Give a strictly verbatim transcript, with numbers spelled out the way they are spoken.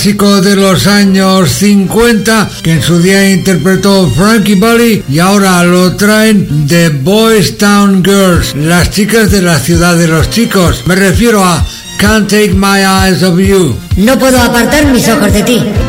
Chico de los años cincuenta que en su día interpretó Frankie Valli y ahora lo traen The Boys Town Girls, las chicas de la ciudad de los chicos. Me refiero a Can't Take My Eyes Off You. No puedo apartar mis ojos de ti.